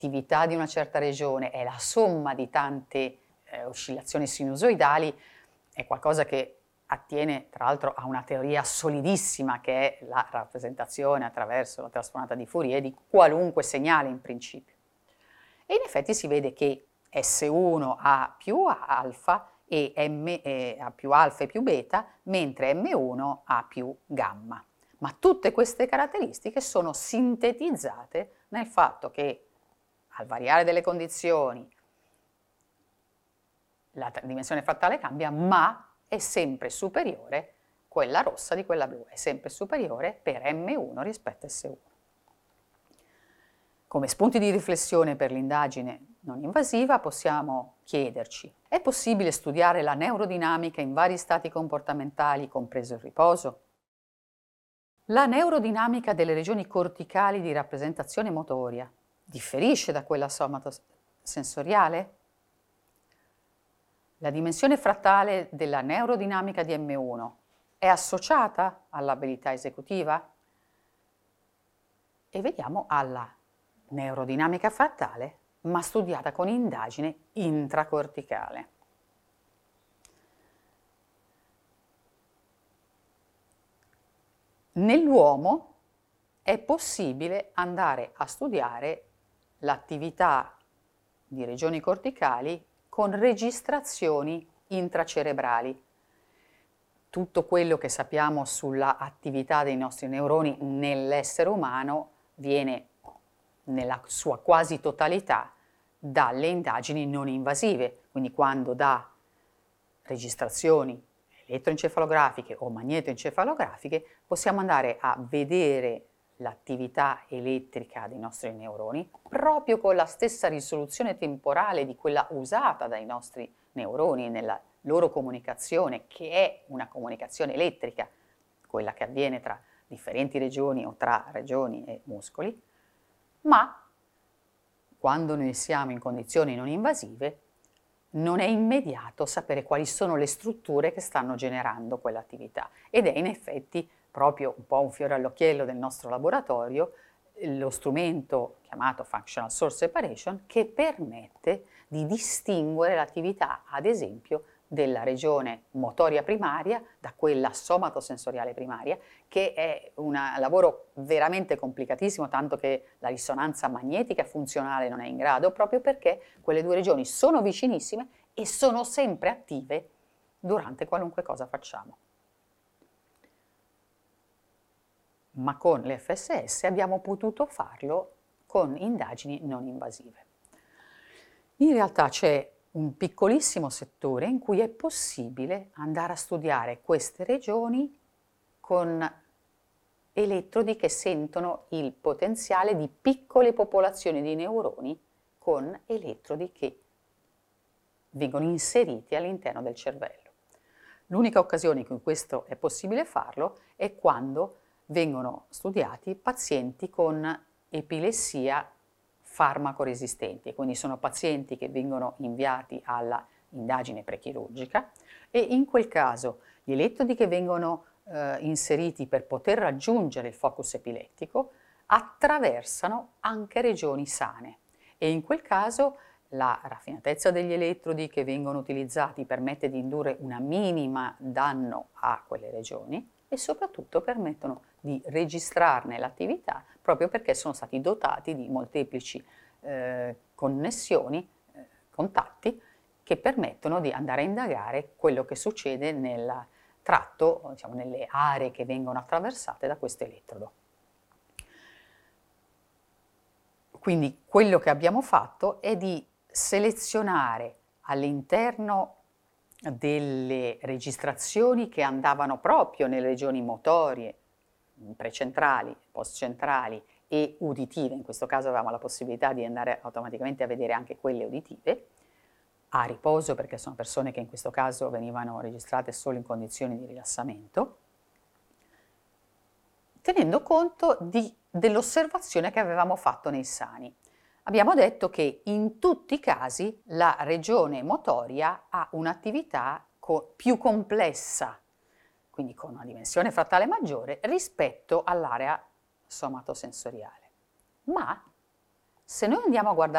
l'attività di una certa regione è la somma di tante oscillazioni sinusoidali, è qualcosa che attiene tra l'altro a una teoria solidissima che è la rappresentazione attraverso la trasformata di Fourier di qualunque segnale in principio. E in effetti si vede che S1 ha più alfa e ha più alfa e più beta, mentre M1 ha più gamma. Ma tutte queste caratteristiche sono sintetizzate nel fatto che al variare delle condizioni la dimensione frattale cambia, ma è sempre superiore, quella rossa di quella blu, è sempre superiore per M1 rispetto a S1. Come spunti di riflessione per l'indagine non invasiva possiamo chiederci: è possibile studiare la neurodinamica in vari stati comportamentali, compreso il riposo? La neurodinamica delle regioni corticali di rappresentazione motoria differisce da quella somatosensoriale? La dimensione frattale della neurodinamica di M1 è associata all'abilità esecutiva? E vediamo alla neurodinamica frattale, ma studiata con indagine intracorticale. Nell'uomo è possibile andare a studiare l'attività di regioni corticali con registrazioni intracerebrali. Tutto quello che sappiamo sulla attività dei nostri neuroni nell'essere umano viene nella sua quasi totalità dalle indagini non invasive, quindi quando da registrazioni elettroencefalografiche o magnetoencefalografiche possiamo andare a vedere l'attività elettrica dei nostri neuroni proprio con la stessa risoluzione temporale di quella usata dai nostri neuroni nella loro comunicazione, che è una comunicazione elettrica, quella che avviene tra differenti regioni o tra regioni e muscoli, ma quando noi siamo in condizioni non invasive non è immediato sapere quali sono le strutture che stanno generando quell'attività ed è in effetti proprio un po' un fiore all'occhiello del nostro laboratorio lo strumento chiamato Functional Source Separation che permette di distinguere l'attività, ad esempio, della regione motoria primaria da quella somatosensoriale primaria, che è un lavoro veramente complicatissimo, tanto che la risonanza magnetica funzionale non è in grado, proprio perché quelle due regioni sono vicinissime e sono sempre attive durante qualunque cosa facciamo. Ma con l'FSS abbiamo potuto farlo con indagini non invasive. In realtà c'è un piccolissimo settore in cui è possibile andare a studiare queste regioni con elettrodi che sentono il potenziale di piccole popolazioni di neuroni con elettrodi che vengono inseriti all'interno del cervello. L'unica occasione in cui questo è possibile farlo è quando vengono studiati pazienti con epilessia farmacoresistenti, quindi sono pazienti che vengono inviati alla indagine prechirurgica e in quel caso gli elettrodi che vengono inseriti per poter raggiungere il focus epilettico attraversano anche regioni sane e in quel caso la raffinatezza degli elettrodi che vengono utilizzati permette di indurre una minima danno a quelle regioni e soprattutto permettono di registrarne l'attività proprio perché sono stati dotati di molteplici connessioni, contatti che permettono di andare a indagare quello che succede nel tratto, diciamo, nelle aree che vengono attraversate da questo elettrodo. Quindi quello che abbiamo fatto è di selezionare all'interno delle registrazioni che andavano proprio nelle regioni motorie, precentrali, postcentrali e uditive, in questo caso avevamo la possibilità di andare automaticamente a vedere anche quelle uditive, a riposo perché sono persone che in questo caso venivano registrate solo in condizioni di rilassamento, tenendo conto dell'osservazione che avevamo fatto nei sani. Abbiamo detto che in tutti i casi la regione motoria ha un'attività più complessa, quindi con una dimensione frattale maggiore rispetto all'area somatosensoriale. Ma Se noi andiamo a guardare